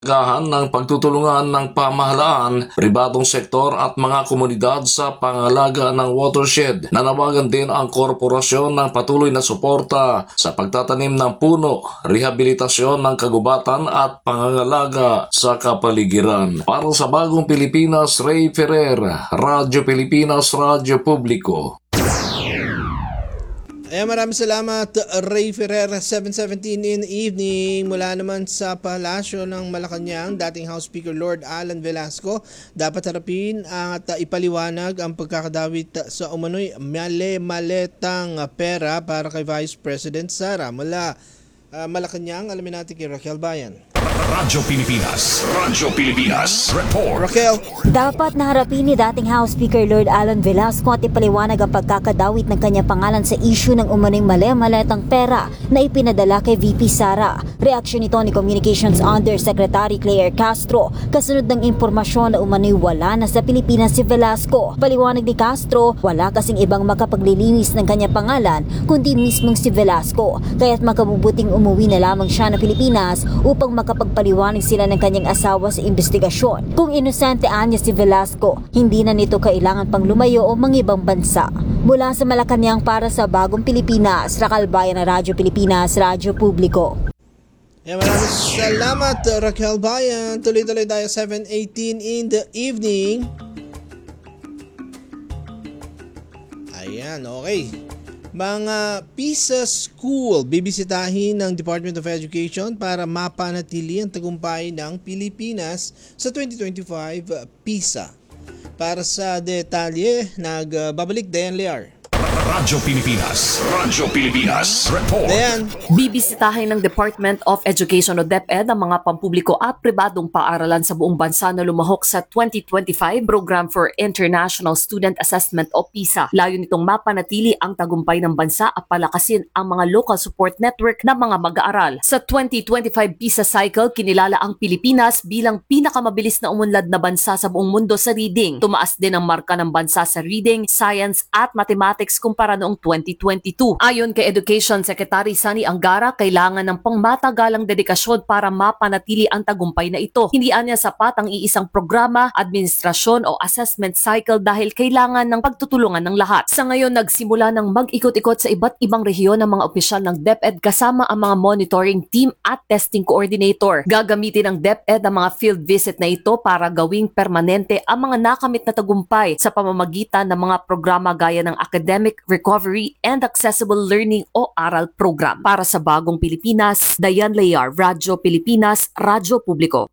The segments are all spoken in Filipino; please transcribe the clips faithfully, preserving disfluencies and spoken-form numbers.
Gahan ng pagtutulungan ng pamahalaan, pribadong sektor at mga komunidad sa pangalaga ng watershed. Nanawagan din ang korporasyon ng patuloy na suporta sa pagtatanim ng puno, rehabilitasyon ng kagubatan at pangangalaga sa kapaligiran. Para sa Bagong Pilipinas, Ray Ferrer, Radyo Pilipinas, Radyo Publiko. Ayan, maraming salamat, Ray Ferrer, seven seventeen in the evening. Mula naman sa palasyo ng Malacanang, dating House Speaker Lord Alan Velasco, dapat harapin at uh, ipaliwanag ang pagkakadawit sa umano'y male-maletang pera para kay Vice President Sara. Mula uh, Malacanang, alamin natin kay Raquel Bayan. Radyo Pilipinas, Radyo Pilipinas, report. Raquel. Dapat naharapin ni dating House Speaker Lord Alan Velasco at ipaliwanag ang pagkakadawit ng kanyang pangalan sa issue ng umano'y mali-maletang pera na ipinadala kay V P Sara. Reaksyon nito ni Communications Undersecretary Claire Castro kasunod ng impormasyon na umano'y wala na sa Pilipinas si Velasco. Paliwanag ni Castro, wala kasing ibang makapaglilinis ng kanyang pangalan kundi mismong si Velasco, kaya't makabubuting umuwi na lamang siya na Pilipinas upang makapagpaliwanag sila ng kanyang asawa sa investigasyon. Kung inosente anya si Velasco, hindi na nito kailangan pang lumayo o mangibang bansa. Mula sa Malacanang para sa Bagong Pilipinas, Raquel Bayan ng Radyo Pilipinas, Radyo Publiko. Yeah, maraming salamat, Raquel Bayan. Tuloy-tuloy tayo, seven eighteen in the evening. Ayan, okay. Mga PISA School bibisitahin ng Department of Education para mapanatili ang tagumpay ng Pilipinas sa twenty twenty-five PISA. Para sa detalye, nagbabalik Dayan Lear. Radyo Pilipinas, Radyo Pilipinas, report. Dayan. Bibisitahin ng Department of Education o DepEd ang mga pampubliko at pribadong paaralan sa buong bansa na lumahok sa twenty twenty-five Program for International Student Assessment o PISA. Layo nitong mapanatili ang tagumpay ng bansa at palakasin ang mga local support network ng mga mag-aaral. Sa twenty twenty-five PISA cycle, kinilala ang Pilipinas bilang pinakamabilis na umunlad na bansa sa buong mundo sa reading. Tumaas din ang marka ng bansa sa reading, science at mathematics kumpara noong twenty twenty-two. Ayon kay Education Secretary Sani Angara, kailangan ng pangmatagalang dedikasyon para mapanatili ang tagumpay na ito. Hindi anya sapat ang iisang programa, administrasyon o assessment cycle dahil kailangan ng pagtutulungan ng lahat. Sa ngayon, nagsimula ng mag-ikot-ikot sa iba't ibang rehiyon ng mga opisyal ng DepEd kasama ang mga monitoring team at testing coordinator. Gagamitin ng DepEd ang mga field visit na ito para gawing permanente ang mga nakamit na tagumpay sa pamamagitan ng mga programa gaya ng academic recovery and accessible learning o ARAL program. Para sa Bagong Pilipinas, Dayan Lear, Radyo Pilipinas, Radyo Publiko.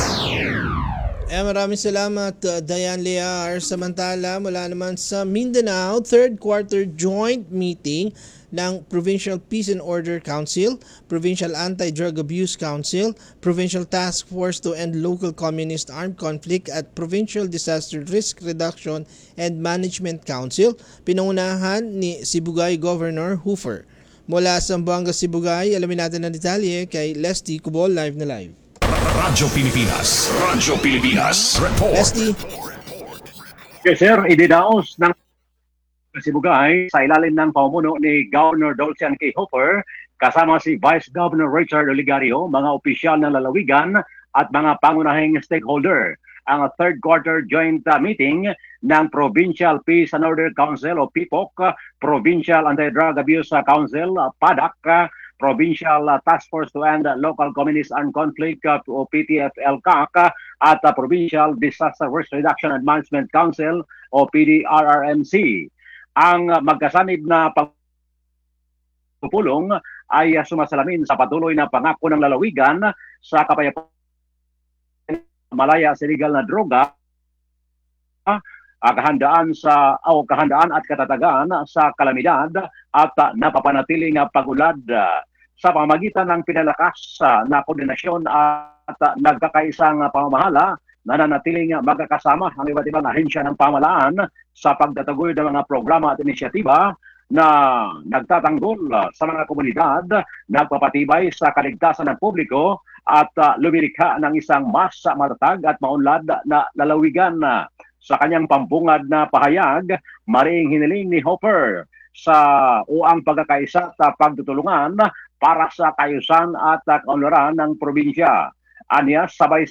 Eh, maraming salamat, uh, Dayan Lear. Samantala, mula naman sa Mindanao, third quarter joint meeting ng Provincial Peace and Order Council, Provincial Anti-Drug Abuse Council, Provincial Task Force to End Local Communist Armed Conflict at Provincial Disaster Risk Reduction and Management Council, pinangunahan ni Sibugay Governor Hoofer. Mula sa Zamboanga, Sibugay, alamin natin ang detalye kay Leslie Cubol, live na live. Radyo Pilipinas, Radyo Pilipinas, report. Leslie. Yes, sir, ididaos ng Sibugay sa ilalim ng pamumuno ni Governor Dulcian K. Hooper kasama si Vice Governor Richard Oligario, mga opisyal ng lalawigan at mga pangunahing stakeholder. Ang third quarter joint uh, meeting ng Provincial Peace and Order Council o P I P O C, Provincial Anti-Drug Abuse Council, uh, P A D A C, uh, Provincial uh, Task Force to End Local Communist Armed Conflict uh, o P T F L C A C at uh, Provincial Disaster Risk Reduction and Management Council o P D R R M C. Ang magkasanib na pagpupulong ay sumasalamin sa patuloy na pangako ng lalawigan sa kapayapaan, malaya sa illegal na droga, kahandaan sa o kahandaan at katatagan sa kalamidad at napapanatiling pag-ulad sa pamamagitan ng pinalakas na koordinasyon at nagkakaisang pamamahala. Nananatiling magkakasama ang iba't ibang ahensya ng pamahalaan sa pagtataguyod ng mga programa at inisyatiba na nagtatanggol sa mga komunidad, nagpapatibay sa kaligtasan ng publiko at uh, lumilikha ng isang mas matatag at maunlad na lalawigan. Sa kanyang pampungad na pahayag, maring hiniling ni Hooper sa uang pagkakaisa at pagtutulungan para sa kayusan at kaunlaran ng probinsya. Anya sabay